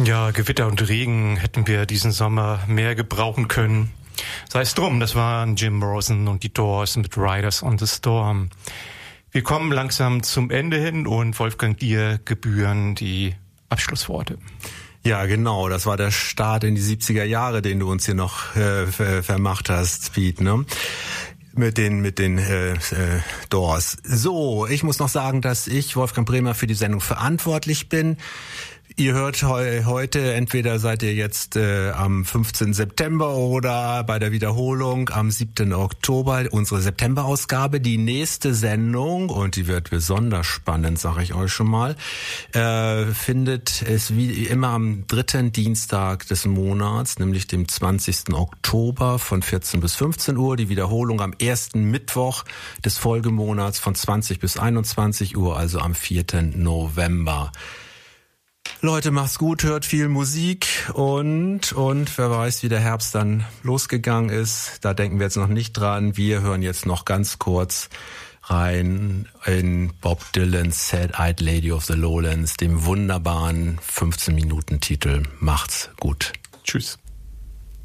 Ja, Gewitter und Regen hätten wir diesen Sommer mehr gebrauchen können. Sei es drum, das waren Jim Morrison und die Doors mit Riders on the Storm. Wir kommen langsam zum Ende hin und Wolfgang, dir gebühren die Abschlussworte. Ja, genau, das war der Start in die 70er Jahre, den du uns hier noch vermacht hast, Speed, ne? Mit den Doors. So, ich muss noch sagen, dass ich, Wolfgang Bremer, für die Sendung verantwortlich bin. Ihr hört heute, entweder seid ihr jetzt am 15. September oder bei der Wiederholung am 7. Oktober unsere September-Ausgabe. Die nächste Sendung, und die wird besonders spannend, sage ich euch schon mal, findet es wie immer am 3. Dienstag des Monats, nämlich dem 20. Oktober von 14 bis 15 Uhr. Die Wiederholung am 1. Mittwoch des Folgemonats von 20 bis 21 Uhr, also am 4. November. Leute, macht's gut, hört viel Musik und wer weiß, wie der Herbst dann losgegangen ist. Da denken wir jetzt noch nicht dran. Wir hören jetzt noch ganz kurz rein in Bob Dylan's Sad-Eyed Lady of the Lowlands, dem wunderbaren 15-Minuten-Titel. Macht's gut. Tschüss.